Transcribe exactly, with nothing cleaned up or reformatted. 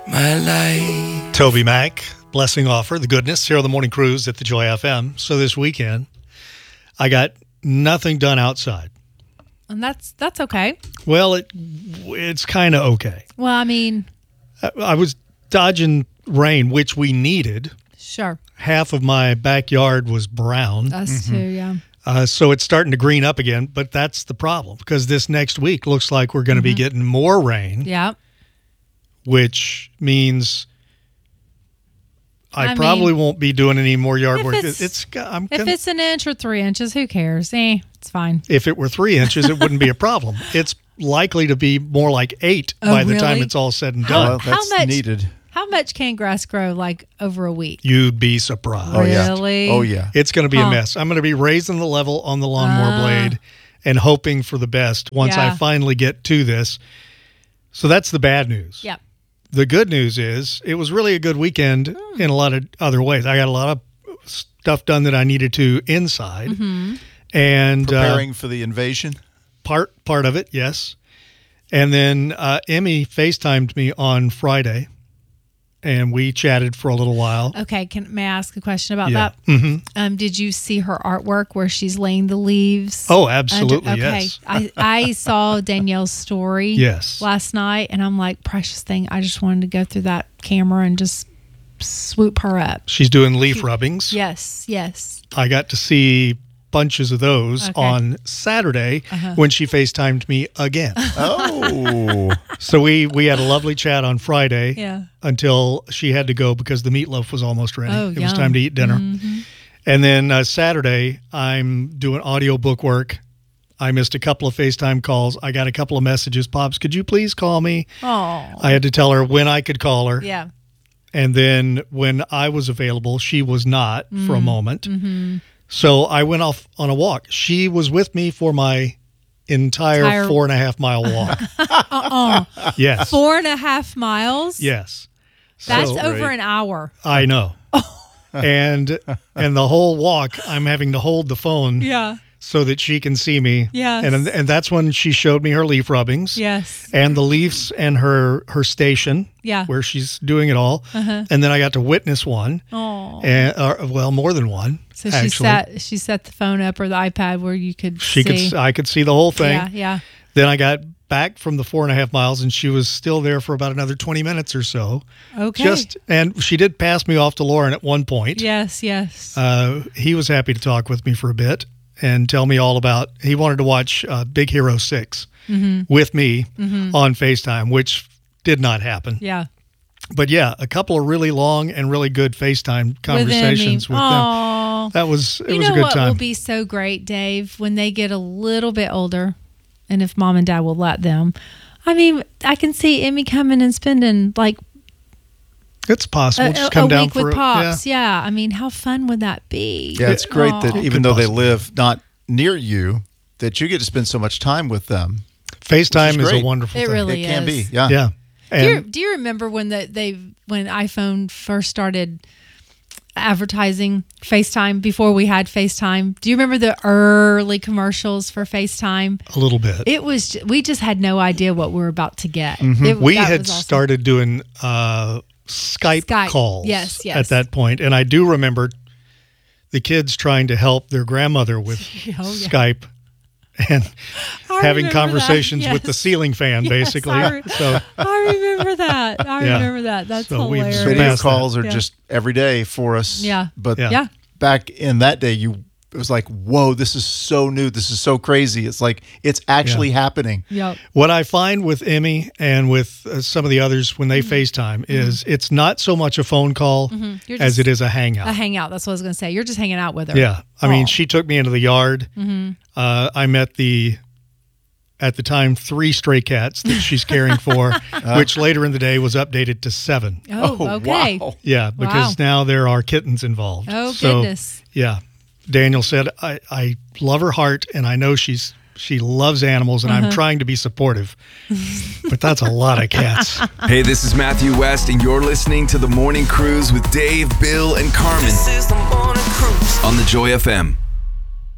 my life. Toby Mac, Blessing Offer, the goodness, here on the Morning Cruise at the Joy F M. So this weekend, I got nothing done outside. And that's that's okay. Well, it it's kind of okay. Well, I mean, I, I was dodging rain, which we needed. sure. Half of my backyard was brown. Us too, yeah. Uh, so it's starting to green up again, but that's the problem because this next week looks like we're going to be getting more rain, Yeah. which means I, I probably mean, won't be doing any more yard if work. it's- It's, I'm If gonna, it's an inch or three inches, who cares? Eh, it's fine. if it were three inches, it wouldn't be a problem. It's likely to be more like eight Oh, by the time really? it's all said and How- done. Well, that's much- needed. How much can grass grow like over a week? You'd be surprised. Oh, yeah. Really? Oh, yeah. It's going to be Huh. a mess. I'm going to be raising the level on the lawnmower Ah. blade and hoping for the best once I Yeah. finally get to this. So that's the bad news. Yep. The good news is it was really a good weekend Hmm. in a lot of other ways. I got a lot of stuff done that I needed to inside. Mm-hmm. And uh, Preparing for the invasion. part part of it, yes. And then uh, Emmy FaceTimed me on Friday, and we chatted for a little while. Okay. Can may I ask a question about Yeah. that? Mm-hmm. Um, did you see her artwork where she's laying the leaves? Oh, absolutely, under- okay. yes. I, I saw Danielle's story Yes. last night, and I'm like, precious thing. I just wanted to go through that camera and just swoop her up. She's doing leaf rubbings. Yes, yes. I got to see bunches of those Okay. on Saturday Uh-huh. when she FaceTimed me again. Oh. So we, we had a lovely chat on Friday Yeah. until she had to go because the meatloaf was almost ready. Oh, it was yum. time to eat dinner. Mm-hmm. And then uh, Saturday, I'm doing audiobook work. I missed a couple of FaceTime calls. I got a couple of messages. Pops, could you please call me? Oh. I had to tell her when I could call her. Yeah. And then when I was available, she was not Mm. for a moment. Mm-hmm. So I went off on a walk. She was with me for my entire, Entire- four and a half mile walk. Uh-uh. Yes. Four and a half miles? Yes. That's So- over an hour. I know. and and the whole walk, I'm having to hold the phone Yeah. so that she can see me. Yes. And and that's when she showed me her leaf rubbings. Yes. And the leaves and her her station. Yeah. Where she's doing it all. Uh-huh. And then I got to witness one. Oh. And uh, well, more than one. So she actually. sat she set the phone up or the iPad where you could She see. could I could see the whole thing. Yeah, yeah. Then I got back from the four and a half miles, and she was still there for about another twenty minutes or so. Okay. Just and she did pass me off to Lauren at one point. Yes, yes. Uh, he was happy to talk with me for a bit and tell me all about. He wanted to watch uh, Big Hero Six Mm-hmm. with me on FaceTime, which did not happen. Yeah. But yeah, a couple of really long and really good FaceTime conversations with, them. Aww. That was it You was know a good what time. will be so great, Dave, when they get a little bit older, and if mom and dad will let them. I mean, I can see Emmy coming and spending like It's possible. a, Just a- come a down week for with it. pops. Yeah. Yeah. I mean, how fun would that be? Yeah, it's great that Aw. even Could though they possibly. live not near you, that you get to spend so much time with them. FaceTime Which is is a great. wonderful It thing. really It can is. be. Yeah. Yeah. Do you, And do you remember when the, they when iPhone first started advertising FaceTime before we had FaceTime? Do you remember the early commercials for FaceTime? a little bit. It was ju- we just had no idea what we were about to get. It- Mm-hmm. we that had was awesome. started doing uh, Skype, Skype. calls Yes, yes. at that point, and I do remember the kids trying to help their grandmother with Oh, yeah. Skype and I having remember that. conversations with the Yes. ceiling fan, Yes, basically. I re- so I remember that. I Yeah. remember that. That's So we've hilarious. Video Past that. calls are Yeah. just every day for us. Yeah. But Yeah. Yeah. back in that day, you it was like, whoa, this is so new. This is so crazy. It's like it's actually happening. Yep. what I find with Emmy and with uh, some of the others when they Mm-hmm. FaceTime is it's not so much a phone call You're as just it is a hangout. a hangout. That's what I was going to say. You're just hanging out with her. Yeah. I mean, Aw. she took me into the yard. Mm-hmm. Uh, I met the, at the time, three stray cats that she's caring for, which later in the day was updated to seven. Oh, Oh, okay. wow. Yeah, because now there are kittens involved. Oh, So, goodness. Yeah. Daniel said, I, I love her heart, and I know she's she loves animals, and Uh-huh. I'm trying to be supportive. But that's a lot of cats. Hey, this is Matthew West, and you're listening to The Morning Cruise with Dave, Bill, and Carmen This is the morning cruise. on the Joy F M.